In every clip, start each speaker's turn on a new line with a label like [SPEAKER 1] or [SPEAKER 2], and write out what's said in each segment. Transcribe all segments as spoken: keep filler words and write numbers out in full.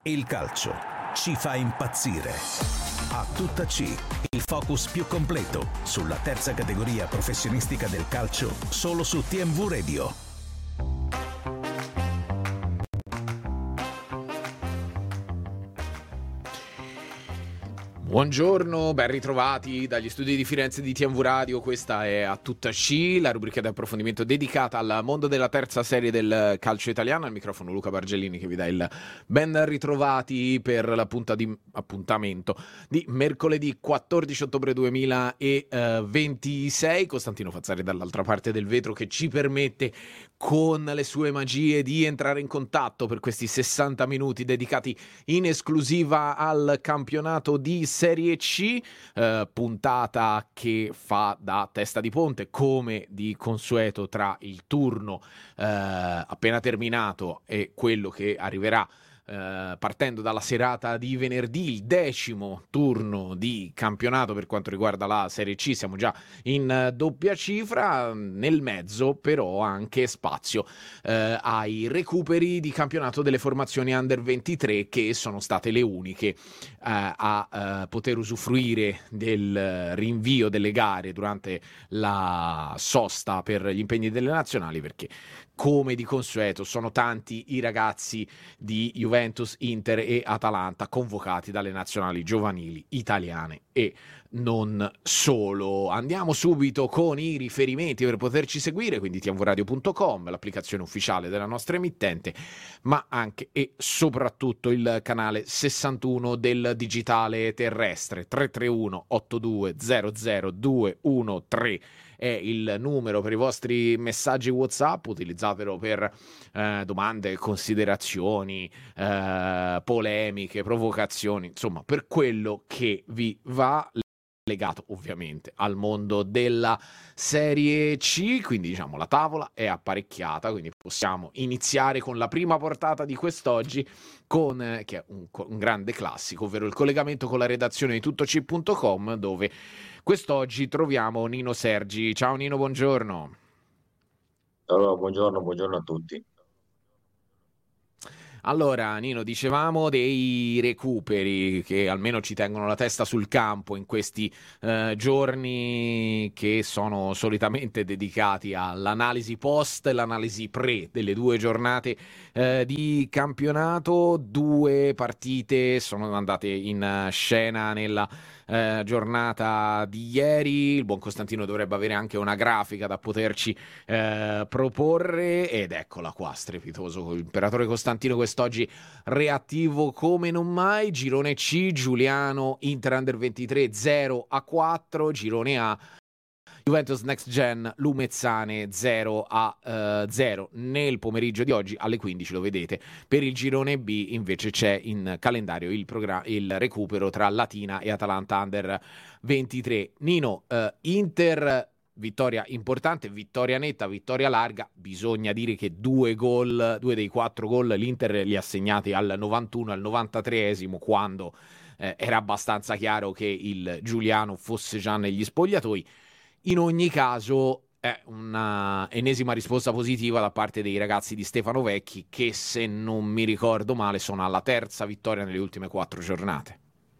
[SPEAKER 1] Il calcio ci fa impazzire. A tutta C, il focus più completo sulla terza categoria professionistica del calcio, solo su T M V Radio.
[SPEAKER 2] Buongiorno, ben ritrovati dagli studi di Firenze di T M V Radio. Questa è A Tutta Sci, la rubrica di approfondimento dedicata al mondo della terza serie del calcio italiano. Al microfono Luca Bargellini che vi dà il ben ritrovati per la punta di appuntamento di mercoledì quattordici ottobre duemilaventisei. Costantino Fazzari dall'altra parte del vetro che ci permette con le sue magie di entrare in contatto per questi sessanta minuti dedicati in esclusiva al campionato di Serie C, eh, puntata che fa da testa di ponte come di consueto tra il turno eh, appena terminato e quello che arriverà Uh, partendo dalla serata di venerdì, il decimo turno di campionato per quanto riguarda la Serie C. Siamo già in uh, doppia cifra, nel mezzo però anche spazio uh, ai recuperi di campionato delle formazioni under ventitré, che sono state le uniche uh, a uh, poter usufruire del rinvio delle gare durante la sosta per gli impegni delle nazionali, perché come di consueto sono tanti i ragazzi di Juventus, Inter e Atalanta convocati dalle nazionali giovanili italiane e non solo. Andiamo subito con i riferimenti per poterci seguire, quindi t m v radio punto com, l'applicazione ufficiale della nostra emittente, ma anche e soprattutto il canale sessantuno del digitale terrestre. Tre tre uno otto due zero zero due uno tre è il numero per i vostri messaggi WhatsApp. Utilizzatelo per eh, domande, considerazioni, eh, polemiche, provocazioni, insomma per quello che vi va, legato ovviamente al mondo della Serie C. Quindi diciamo la tavola è apparecchiata, quindi possiamo iniziare con la prima portata di quest'oggi, con eh, che è un, un grande classico, ovvero il collegamento con la redazione di tuttoc punto com, dove quest'oggi troviamo Nino Sergi. Ciao Nino, buongiorno.
[SPEAKER 3] Allora, buongiorno, buongiorno a tutti.
[SPEAKER 2] Allora Nino, dicevamo dei recuperi che almeno ci tengono la testa sul campo in questi eh, giorni, che sono solitamente dedicati all'analisi post e l'analisi pre delle due giornate eh, di campionato. Due partite sono andate in scena nella Eh, giornata di ieri. Il buon Costantino dovrebbe avere anche una grafica da poterci eh, proporre, ed eccola qua, strepitoso l'imperatore Costantino quest'oggi reattivo come non mai. Girone C, Giuliano, Inter under ventitré zero a quattro. Girone A, Juventus Next Gen, Lumezzane zero a zero. Nel pomeriggio di oggi alle quindici, lo vedete. Per il girone B invece c'è in calendario il, programma, il recupero tra Latina e Atalanta under ventitré. Nino, eh, Inter, vittoria importante, vittoria netta, vittoria larga. Bisogna dire che due gol, due dei quattro gol l'Inter li ha segnati al novantuno, al novantatreesimo, quando eh, era abbastanza chiaro che il Giuliano fosse già negli spogliatoi. In ogni caso è una ennesima risposta positiva da parte dei ragazzi di Stefano Vecchi, che se non mi ricordo male sono alla terza vittoria nelle ultime quattro giornate.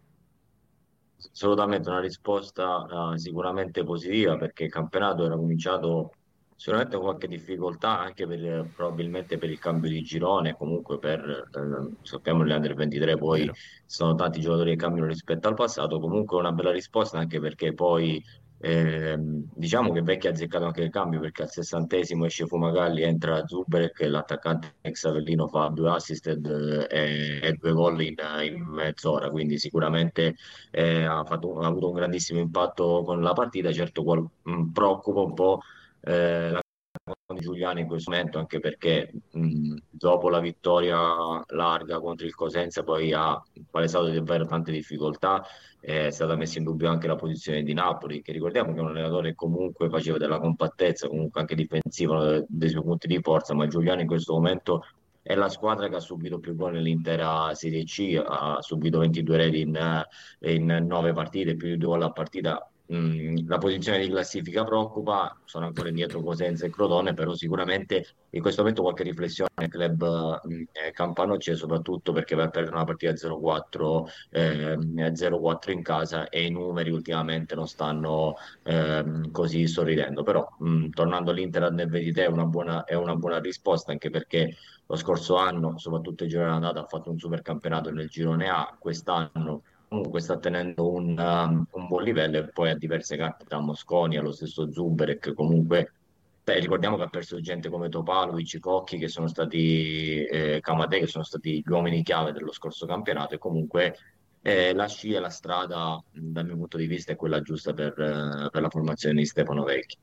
[SPEAKER 3] Assolutamente una risposta uh, sicuramente positiva, perché il campionato era cominciato sicuramente con qualche difficoltà, anche per, probabilmente per il cambio di girone. Comunque per, eh, sappiamo gli under ventitré poi
[SPEAKER 2] Vero.
[SPEAKER 3] sono tanti giocatori che cambiano rispetto al passato. Comunque una bella risposta, anche perché poi ehm, diciamo che Vecchi ha azzeccato anche il cambio, perché al sessantesimo esce Fumagalli, entra Zubelek, l'attaccante ex Avellino fa due assist eh, e, e due gol in, in mezz'ora, quindi sicuramente eh, ha, fatto, ha avuto un grandissimo impatto con la partita. Certo, qual, mh, preoccupa un po' eh, la di Giuliano in questo momento, anche perché mh, dopo la vittoria larga contro il Cosenza poi ha palesato davvero tante difficoltà. È stata messa in dubbio anche la posizione di Napoli, che ricordiamo che è un allenatore che comunque faceva della compattezza, comunque anche difensiva, dei suoi punti di forza, ma Giuliano in questo momento è la squadra che ha subito più gol nell'intera Serie C, ha subito ventidue reti in, in nove partite, più di due gol a partita. mh, la posizione di classifica preoccupa, sono ancora indietro Cosenza e Crotone, però sicuramente in questo momento qualche riflessione nel club mh, eh, campano c'è, soprattutto perché va a perdere una partita zero quattro ehm, zero quattro in casa e i numeri ultimamente non stanno ehm, così sorridendo. Però mh, tornando all'Inter nel ventitreesimo è una buona, è una buona risposta, anche perché lo scorso anno, soprattutto il girone andata, ha fatto un super campionato nel girone A, quest'anno comunque sta tenendo un, um, un buon livello, e poi ha diverse carte da Mosconi allo stesso Zuberek. Comunque beh, ricordiamo che ha perso gente come Topalovic, Cocchi, che sono stati eh, Camadei, che sono stati gli uomini chiave dello scorso campionato, e comunque eh, la scia e la strada, mh, dal mio punto di vista, è quella giusta per, eh, per la formazione di Stefano Vecchi.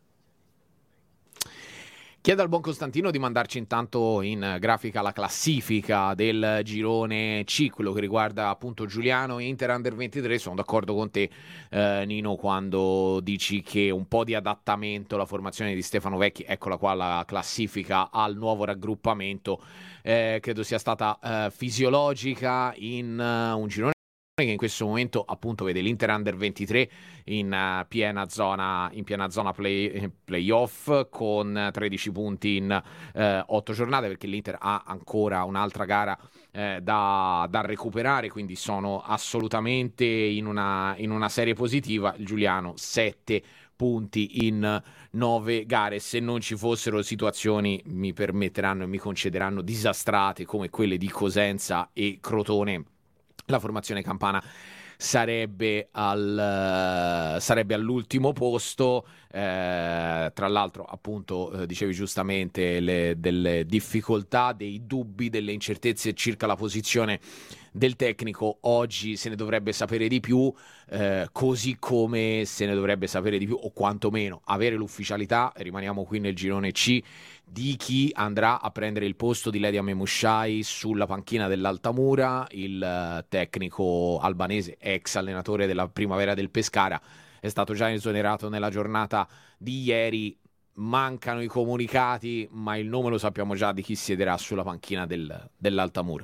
[SPEAKER 2] Chiedo al buon Costantino di mandarci intanto in grafica la classifica del girone C, quello che riguarda appunto Giuliano e Inter Under ventitré. Sono d'accordo con te, eh, Nino, quando dici che un po' di adattamento alla formazione di Stefano Vecchi, eccola qua la classifica al nuovo raggruppamento, eh, credo sia stata eh, fisiologica in uh, un girone che in questo momento appunto vede l'Inter Under ventitré in uh, piena zona, in piena zona play, playoff, con tredici punti in uh, otto giornate, perché l'Inter ha ancora un'altra gara uh, da, da recuperare, quindi sono assolutamente in una, in una serie positiva. Il Giuliano sette punti in nove gare. Se non ci fossero situazioni, mi permetteranno e mi concederanno, disastrate come quelle di Cosenza e Crotone, la formazione campana sarebbe, al, uh, sarebbe all'ultimo posto. Eh, tra l'altro, appunto, eh, dicevi giustamente le, delle difficoltà, dei dubbi, delle incertezze circa la posizione del tecnico. Oggi se ne dovrebbe sapere di più, eh, così come se ne dovrebbe sapere di più, o quantomeno avere l'ufficialità, rimaniamo qui nel girone C, di chi andrà a prendere il posto di Ledia Memushai sulla panchina dell'Altamura. Il eh, tecnico albanese, ex allenatore della Primavera del Pescara, è stato già esonerato nella giornata di ieri. Mancano i comunicati, ma il nome lo sappiamo già di chi siederà sulla panchina del, dell'Altamura.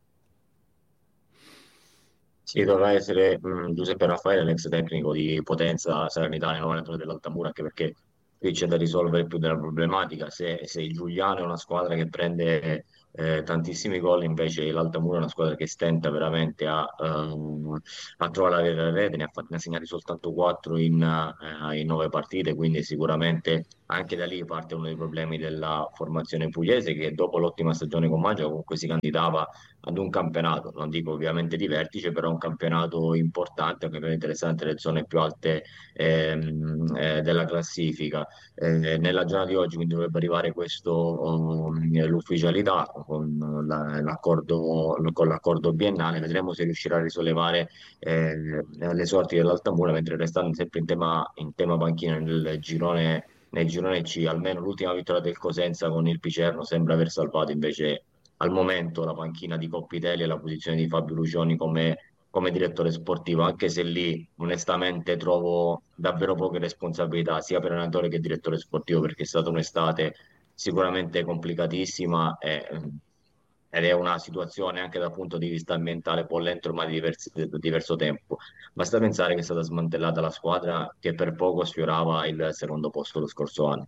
[SPEAKER 3] Sì, dovrà essere mh, Giuseppe Raffaele, l'ex tecnico di Potenza Salernitana, il nuovo allenatore dell'Altamura, anche perché qui c'è da risolvere più della problematica. Se, se il Giuliano è una squadra che prende eh, tantissimi gol, invece l'Altamura è una squadra che stenta veramente a, ehm, a trovare la rete, ne ha, fatti, ne ha segnati soltanto quattro in, eh, in nove partite, quindi sicuramente anche da lì parte uno dei problemi della formazione pugliese, che dopo l'ottima stagione con Maggio comunque si candidava ad un campionato, non dico ovviamente di vertice, però un campionato importante, un campionato interessante nelle zone più alte ehm, eh, della classifica. Eh, nella giornata di oggi quindi dovrebbe arrivare questo, um, l'ufficialità con, la- l'accordo, con l'accordo biennale. Vedremo se riuscirà a risollevare eh, le sorti dell'Altamura, mentre restando sempre in tema, in tema panchina nel girone, nel girone C, almeno l'ultima vittoria del Cosenza con il Picerno sembra aver salvato invece al momento la panchina di Coppitelli e la posizione di Fabio Lucioni come, come direttore sportivo, anche se lì onestamente trovo davvero poche responsabilità sia per allenatore che direttore sportivo, perché è stata un'estate sicuramente complicatissima e, ed è una situazione anche dal punto di vista ambientale bollente ormai di diversi- di diverso tempo. Basta pensare che è stata smantellata la squadra che per poco sfiorava il secondo posto lo scorso anno.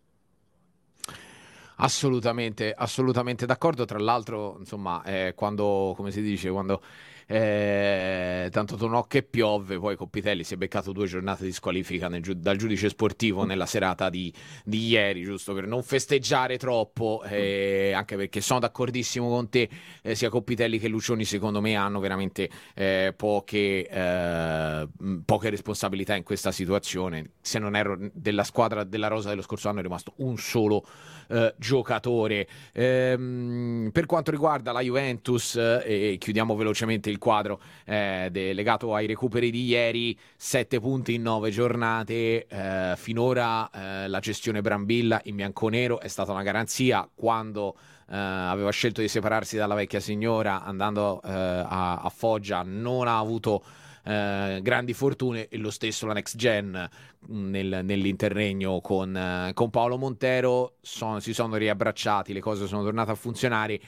[SPEAKER 2] Assolutamente, assolutamente d'accordo. Tra l'altro, insomma, eh, quando, come si dice, quando eh, tanto tonò che piove, poi Coppitelli si è beccato due giornate di squalifica nel giu- dal giudice sportivo nella serata di, di ieri, giusto per non festeggiare troppo, eh, anche perché sono d'accordissimo con te, eh, sia Coppitelli che Lucioni secondo me hanno veramente eh, poche, eh, mh, poche responsabilità in questa situazione. Se non ero della squadra della Rosa dello scorso anno è rimasto un solo eh, giocatore. Ehm, per quanto riguarda la Juventus, eh, e chiudiamo velocemente il quadro eh, de- legato ai recuperi di ieri, sette punti in nove giornate. Eh, finora eh, la gestione Brambilla in bianconero è stata una garanzia. Quando eh, aveva scelto di separarsi dalla vecchia signora andando eh, a, a Foggia, non ha avuto eh, grandi fortune, e lo stesso la Next Gen nel, nell'interregno con, eh, con Paolo Montero. Son, si sono riabbracciati, le cose sono tornate a funzionare.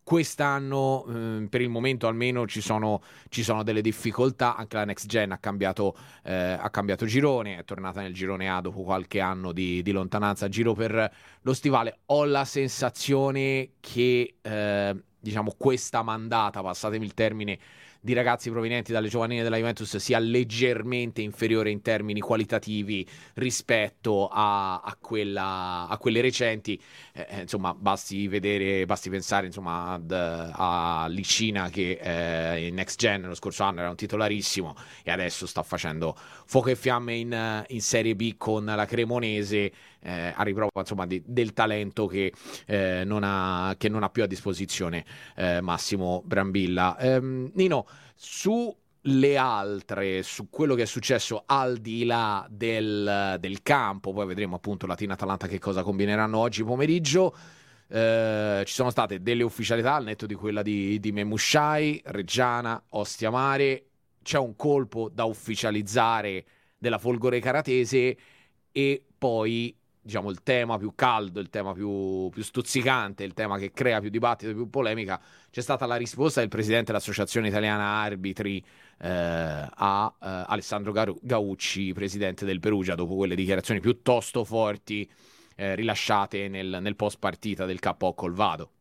[SPEAKER 2] quest'anno eh, per il momento almeno ci sono, ci sono delle difficoltà. Anche la Next Gen ha cambiato, eh, ha cambiato girone, è tornata nel girone A dopo qualche anno di, di lontananza, giro per lo stivale. Ho la sensazione che eh, diciamo questa mandata, passatemi il termine, di ragazzi provenienti dalle giovanili della Juventus sia leggermente inferiore in termini qualitativi rispetto a, a, quella, a quelle recenti. Eh, insomma, basti vedere, basti pensare insomma ad, a Licina che eh, in Next Gen lo scorso anno era un titolarissimo e adesso sta facendo fuoco e fiamme in, in Serie B con la Cremonese, eh, a riprova insomma di, del talento che, eh, non ha, che non ha più a disposizione eh, Massimo Brambilla. Ehm, Nino, su le altre, su quello che è successo al di là del, del campo, poi vedremo appunto Latina-Atalanta che cosa combineranno oggi pomeriggio. Eh, ci sono state delle ufficialità al netto di quella di, di Memushai, Reggiana, Ostia Mare. C'è un colpo da ufficializzare della Folgore Caratese e poi diciamo il tema più caldo, il tema più, più stuzzicante, il tema che crea più dibattito, più polemica. C'è stata la risposta del presidente dell'Associazione Italiana Arbitri eh, a eh, Alessandro Gaucci, presidente del Perugia, dopo quelle dichiarazioni piuttosto forti eh, rilasciate nel, nel post partita del K O col Vado.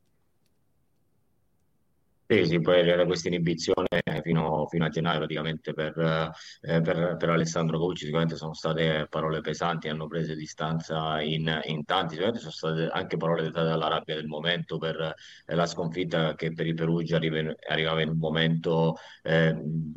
[SPEAKER 3] Sì, sì, poi era questa inibizione fino, fino a gennaio praticamente per, eh, per, per Alessandro Gaucci. Sicuramente sono state parole pesanti, hanno preso distanza in, in tanti, sicuramente sono state anche parole dettate dalla rabbia del momento per eh, la sconfitta che per il Perugia arriva- arrivava in un momento eh,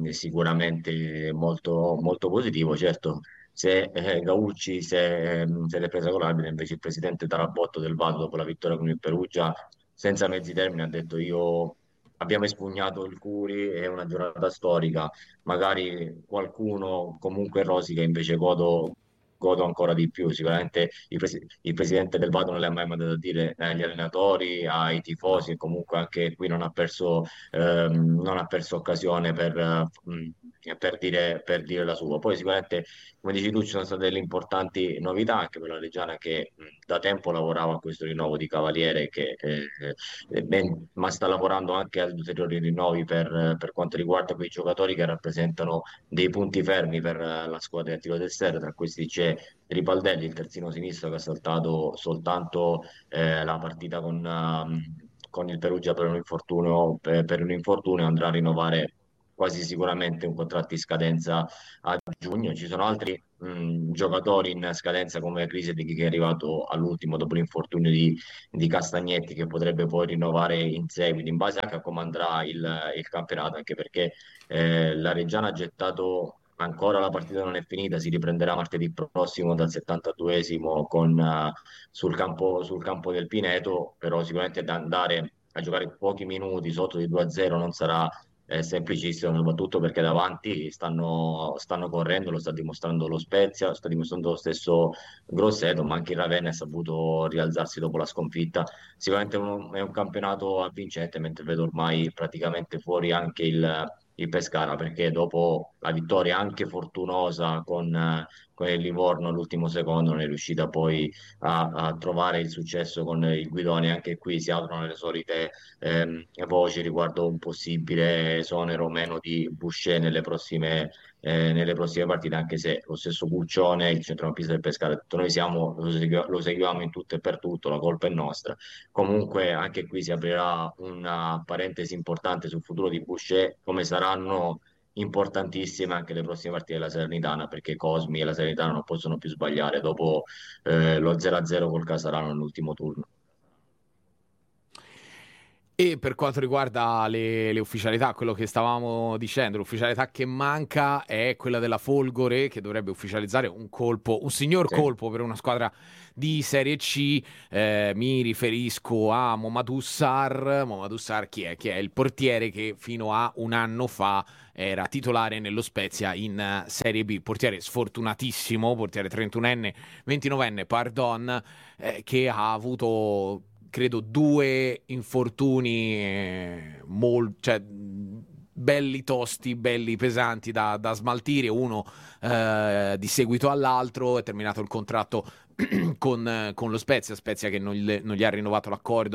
[SPEAKER 3] sicuramente molto, molto positivo. Certo, se eh, Gaucci se, se l'è presa con l'arbitro, invece il presidente Tarabotto del Vado dopo la vittoria con il Perugia senza mezzi termini ha detto: io abbiamo espugnato il Curi, è una giornata storica, magari qualcuno comunque rosica, invece godo, godo ancora di più. Sicuramente il, presi- il presidente del Vado non le ha mai mandato a dire agli allenatori, ai tifosi, e comunque anche qui non ha perso, ehm, non ha perso occasione per, eh, mh, per dire, per dire la sua. Poi sicuramente, come dici tu, ci sono state delle importanti novità anche per la Reggiana che mh, da tempo lavorava a questo rinnovo di Cavaliere che eh, eh, ben- ma sta lavorando anche ad ulteriori rinnovi per, per quanto riguarda quei giocatori che rappresentano dei punti fermi per eh, la squadra del Tiro del Serra. Tra questi c'è Ripaldelli, il terzino sinistro, che ha saltato soltanto eh, la partita con, ehm, con il Perugia per un infortunio, per, per un infortunio andrà a rinnovare quasi sicuramente un contratto in scadenza a giugno. Ci sono altri mh, giocatori in scadenza come Krisetic, che è arrivato all'ultimo dopo l'infortunio di, di Castagnetti, che potrebbe poi rinnovare in seguito, in base anche a come andrà il, il campionato, anche perché eh, la Reggiana ha gettato ancora, la partita non è finita, si riprenderà martedì prossimo dal settantaduesimo con, eh, sul campo, sul campo del Pineto, però sicuramente da andare a giocare pochi minuti sotto di due a zero non sarà eh, semplicissimo, soprattutto perché davanti stanno, stanno correndo, lo sta dimostrando lo Spezia, lo sta dimostrando lo stesso Grosseto, ma anche il Ravenna è saputo rialzarsi dopo la sconfitta. Sicuramente uno- è un campionato avvincente, mentre vedo ormai praticamente fuori anche il, il Pescara, perché dopo la vittoria anche fortunosa con, eh, con il Livorno all'ultimo secondo non è riuscita poi a, a trovare il successo con il Guidoni. Anche qui si aprono le solite ehm, voci riguardo un possibile esonero o meno di Boucher nelle prossime eh, nelle prossime partite, anche se lo stesso Puccione, il centrocampista del Pescara, ha detto: noi siamo, lo, segui- lo seguiamo in tutto e per tutto, la colpa è nostra. Comunque anche qui si aprirà una parentesi importante sul futuro di Boucher, come saranno importantissime anche le prossime partite della Salernitana, perché Cosmi e la Salernitana non possono più sbagliare dopo eh, lo zero a zero col Casarano nell'ultimo turno.
[SPEAKER 2] E per quanto riguarda le, le ufficialità, quello che stavamo dicendo, l'ufficialità che manca è quella della Folgore, che dovrebbe ufficializzare un colpo, un signor
[SPEAKER 3] Sì.
[SPEAKER 2] colpo per una squadra di Serie C. Eh, mi riferisco a Momadou Sarr. Momadou Sarr chi è? Chi è il portiere che fino a un anno fa era titolare nello Spezia in eh, Serie B, portiere sfortunatissimo, portiere trentunenne, ventinovenne, pardon, eh, che ha avuto credo due infortuni eh, mol- cioè, belli tosti, belli pesanti da, da smaltire, uno eh, di seguito all'altro. È terminato il contratto con, con lo Spezia, Spezia che non gli, non gli ha rinnovato l'accordo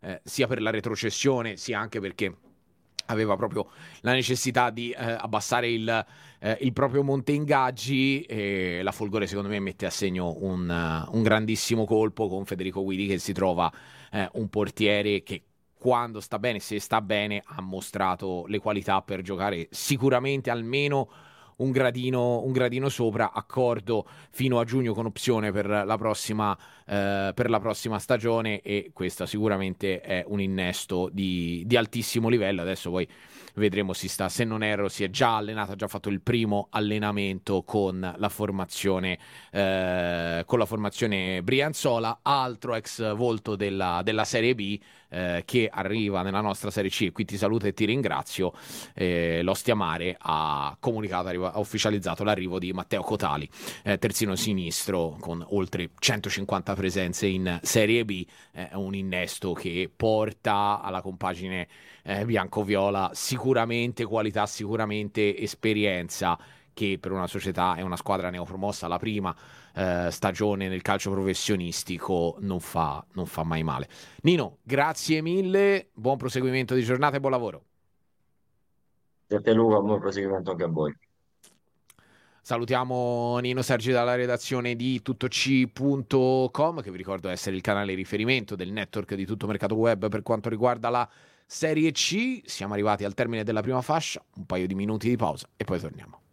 [SPEAKER 2] eh, sia per la retrocessione sia anche perché aveva proprio la necessità di eh, abbassare il, eh, il proprio monte ingaggi. E la Folgore secondo me mette a segno un, uh, un grandissimo colpo con Federico Guidi, che si trova eh, un portiere che quando sta bene, se sta bene, ha mostrato le qualità per giocare sicuramente almeno un gradino, un gradino sopra, accordo fino a giugno con opzione per la prossima, eh, per la prossima stagione, e questo sicuramente è un innesto di, di altissimo livello. Adesso poi vedremo, si sta, se non erro, si è già allenato, ha già fatto il primo allenamento con la formazione eh, con la formazione Brianzola, altro ex volto della, della Serie B eh, che arriva nella nostra Serie C, e qui ti saluto e ti ringrazio. eh, l'Ostia Mare ha comunicato, ha ufficializzato l'arrivo di Matteo Cotali, eh, terzino sinistro con oltre centocinquanta presenze in Serie B, è eh, un innesto che porta alla compagine eh, bianco-viola sicuramente qualità, sicuramente esperienza, che per una società e una squadra neopromossa la prima eh, stagione nel calcio professionistico non fa, non fa mai male. Nino, grazie mille, buon proseguimento di giornata e buon lavoro.
[SPEAKER 3] Grazie a te Luca, buon proseguimento anche a voi.
[SPEAKER 2] Salutiamo Nino Sergi dalla redazione di tuttoc punto com, che vi ricordo essere il canale di riferimento del network di Tutto Mercato Web per quanto riguarda la Serie C. Siamo arrivati al termine della prima fascia, un paio di minuti di pausa e poi torniamo.